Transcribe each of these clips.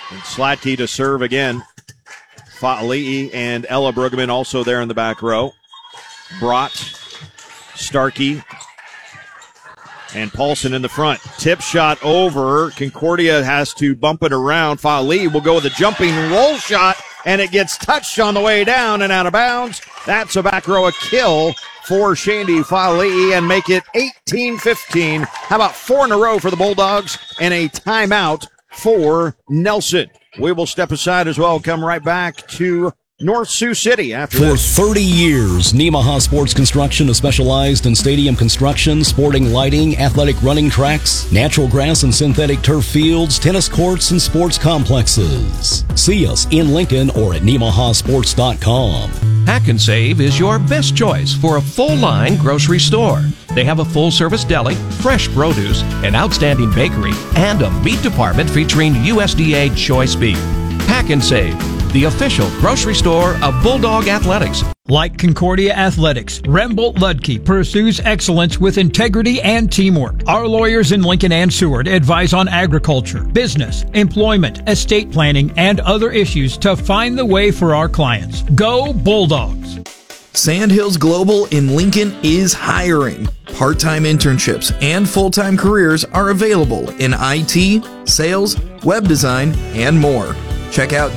And Slatke to serve again. Fa'ali'i and Ella Brueggemann also there in the back row. Brott, Starkey, and Paulson in the front. Tip shot over. Concordia has to bump it around. Fa'ali'i will go with a jumping roll shot, and it gets touched on the way down and out of bounds. That's a back row kill for Shandy Fa'ali'i and make it 18-15. How about 4 in a row for the Bulldogs and a timeout for Nelson? We will step aside as well. Come right back to North Sioux City after this. For 30 years, Nemaha Sports Construction has specialized in stadium construction, sporting lighting, athletic running tracks, natural grass and synthetic turf fields, tennis courts, and sports complexes. See us in Lincoln or at NemahaSports.com. Pack and Save is your best choice for a full-line grocery store. They have a full-service deli, fresh produce, an outstanding bakery, and a meat department featuring USDA choice beef. Pack and Save, the official grocery store of Bulldog Athletics. Like Concordia Athletics, Rembolt Ludke pursues excellence with integrity and teamwork. Our lawyers in Lincoln and Seward advise on agriculture, business, employment, estate planning, and other issues to find the way for our clients. Go Bulldogs! Sandhills Global in Lincoln is hiring. Part-time internships and full-time careers are available in IT, sales, web design, and more. Check out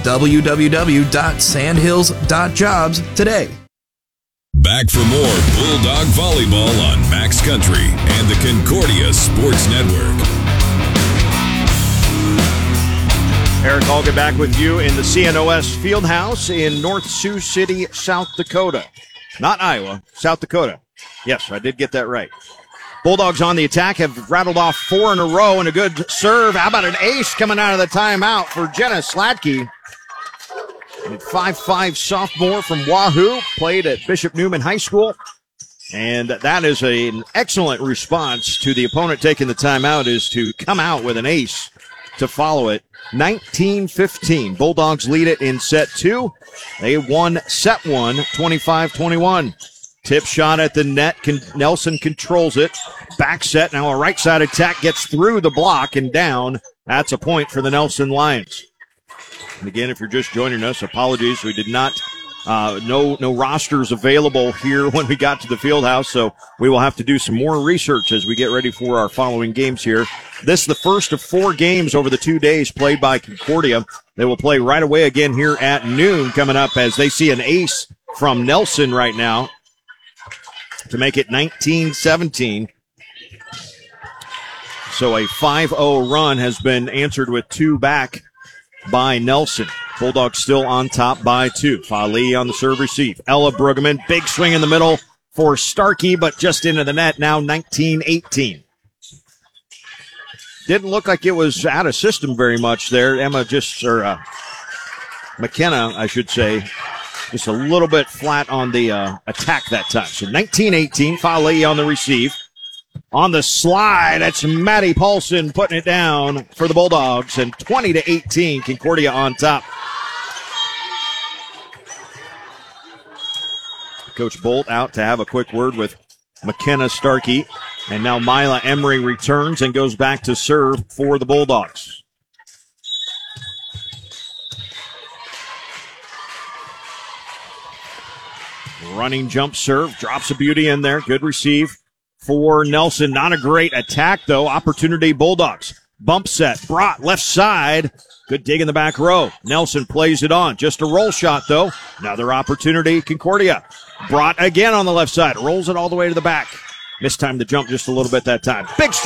www.sandhills.jobs today. Back for more Bulldog Volleyball on Max Country and the Concordia Sports Network. Eric Alga back with you in the CNOS Fieldhouse in North Sioux City, South Dakota. Not Iowa, South Dakota. Yes, I did get that right. Bulldogs on the attack have rattled off 4 in a row and a good serve. How about an ace coming out of the timeout for Jenna Slatke? 5'5" sophomore from Wahoo, played at Bishop Neumann High School. And that is an excellent response to the opponent taking the timeout, is to come out with an ace to follow it. 19-15. Bulldogs lead it in set 2. They won set 1, 25-21. Tip shot at the net. Nelson controls it. Back set. Now a right side attack gets through the block and down. That's a point for the Nelson Lions. And again, if you're just joining us, apologies. We did not, no rosters available here when we got to the field house, so we will have to do some more research as we get ready for our following games here. This is the first of 4 games over the 2 days played by Concordia. They will play right away again here at noon coming up as they see an ace from Nelson right now to make it 19-17. So a 5-0 run has been answered with 2 back by Nelson. Bulldogs still on top by 2. Fa'ali'i on the serve receive. Ella Brueggemann, big swing in the middle for Starkey, but just into the net now, 19-18. Didn't look like it was out of system very much there. McKenna, I should say, just a little bit flat on the attack that time. So 19-18, Fa'ali'i on the receive. On the slide, that's Maddie Paulson putting it down for the Bulldogs, and 20-18, Concordia on top. Coach Bolt out to have a quick word with McKenna Starkey, and now Mila Emery returns and goes back to serve for the Bulldogs. Running jump serve, drops a beauty in there, good receive for Nelson. Not a great attack, though. Opportunity Bulldogs. Bump set. Brott, left side. Good dig in the back row. Nelson plays it on. Just a roll shot, though. Another opportunity, Concordia. Brott again on the left side. Rolls it all the way to the back. Mistimed the jump just a little bit that time. Big